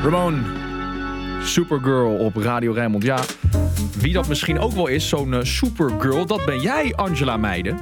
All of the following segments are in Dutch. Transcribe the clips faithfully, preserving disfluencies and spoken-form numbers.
Ramon, Supergirl op Radio Rijnmond. Ja, wie dat misschien ook wel is, zo'n uh, Supergirl, dat ben jij, Angela Meijden.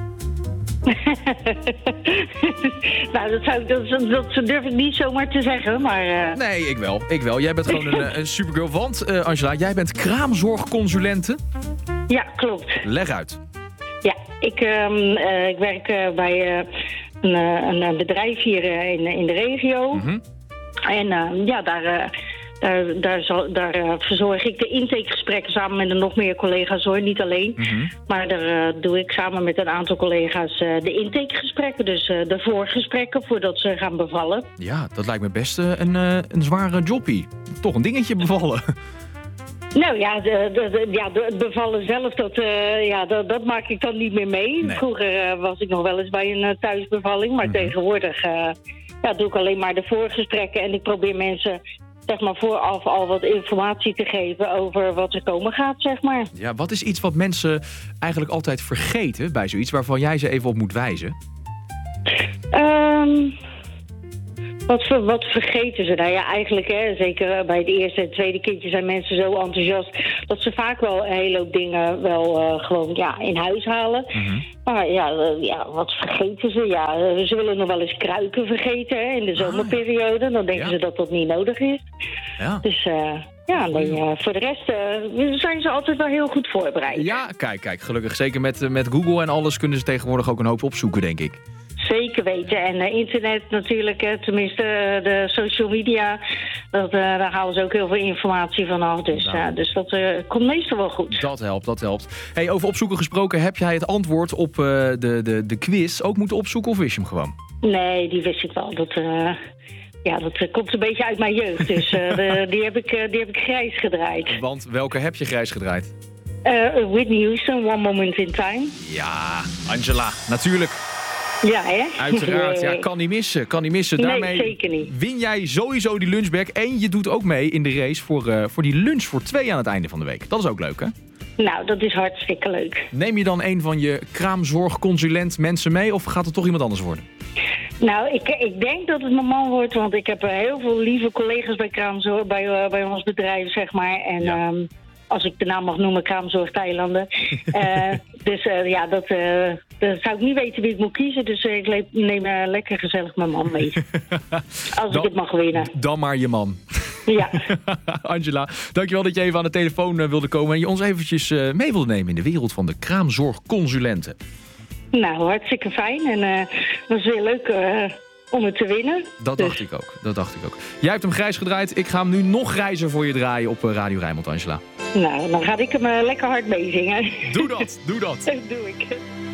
nou, dat, zou, dat, dat durf ik niet zomaar te zeggen, maar... Uh... Nee, ik wel. Ik wel. Jij bent gewoon een, een Supergirl. Want, uh, Angela, jij bent kraamzorgconsulente. Ja, klopt. Leg uit. Ja, ik, um, uh, ik werk uh, bij uh, een, uh, een bedrijf hier uh, in, in de regio. Mm-hmm. En uh, ja, daar... Uh, Daar, daar, zal, daar uh, verzorg ik de intakegesprekken samen met nog meer collega's, hoor. Niet alleen. Mm-hmm. Maar daar uh, doe ik samen met een aantal collega's uh, de intakegesprekken. Dus uh, de voorgesprekken voordat ze gaan bevallen. Ja, dat lijkt me best uh, een, uh, een zware jobbie. Toch een dingetje bevallen. Nou ja, de, de, de, ja de, het bevallen zelf, dat, uh, ja, dat, dat maak ik dan niet meer mee. Nee. Vroeger uh, was ik nog wel eens bij een uh, thuisbevalling. Maar mm-hmm. tegenwoordig uh, ja, doe ik alleen maar de voorgesprekken. En ik probeer mensen... zeg maar vooraf al wat informatie te geven over wat er komen gaat, zeg maar. Ja, wat is iets wat mensen eigenlijk altijd vergeten bij zoiets waarvan jij ze even op moet wijzen? Um, wat, wat vergeten ze? Nou ja, eigenlijk, hè, zeker bij het eerste en tweede kindje zijn mensen zo enthousiast dat ze vaak wel een hele hoop dingen wel uh, gewoon ja, in huis halen. Mm-hmm. Maar ja, uh, ja, wat vergeten ze? Ja, uh, ze willen nog wel eens kruiken vergeten hè, in de zomerperiode. Dan denken ja. ze dat dat niet nodig is. Ja. Dus uh, ja, nee, uh, voor de rest uh, zijn ze altijd wel heel goed voorbereid. Ja, kijk, kijk, gelukkig. Zeker met, uh, met Google en alles kunnen ze tegenwoordig ook een hoop opzoeken, denk ik. Zeker weten. En uh, internet natuurlijk, hè, tenminste uh, de social media, dat, uh, daar halen ze ook heel veel informatie van af. Dus, nou. uh, dus dat uh, komt meestal wel goed. Dat helpt, dat helpt. Hey, over opzoeken gesproken, heb jij het antwoord op uh, de, de, de quiz ook moeten opzoeken of wist je hem gewoon? Nee, die wist ik wel. Dat, uh, ja, dat uh, komt een beetje uit mijn jeugd. Dus uh, de, die, heb ik, uh, die heb ik grijs gedraaid. Want welke heb je grijs gedraaid? Uh, Whitney Houston, One Moment in Time. Ja, Angela, natuurlijk. Ja, hè? Uiteraard, ja, kan niet missen, kan niet missen. Nee, Daarmee zeker niet. Win jij sowieso die lunchbag en je doet ook mee in de race voor, uh, voor die lunch voor twee aan het einde van de week. Dat is ook leuk, hè? Nou, dat is hartstikke leuk. Neem je dan een van je kraamzorgconsulent mensen mee of gaat het toch iemand anders worden? Nou, ik, ik denk dat het mijn man wordt, want ik heb uh, heel veel lieve collega's bij kraamzorg, bij, uh, bij ons bedrijf, zeg maar. En ja. um, als ik de naam mag noemen, Kraamzorg Theilanden. uh, dus uh, ja, dat, uh, dat zou ik niet weten wie ik moet kiezen. Dus uh, ik le- neem uh, lekker gezellig mijn man mee. Als dan, ik het mag winnen. Dan maar je man. Ja. Angela, dankjewel dat je even aan de telefoon uh, wilde komen en je ons eventjes uh, mee wilde nemen in de wereld van de kraamzorgconsulenten. Nou, hartstikke fijn. En uh, het was weer leuk uh, om het te winnen. Dat dus. dacht ik ook, dat dacht ik ook. Jij hebt hem grijs gedraaid. Ik ga hem nu nog grijzer voor je draaien op uh, Radio Rijnmond, Angela. Nou, dan ga ik hem uh, lekker hard meezingen. Doe dat, doe dat. Dat doe ik.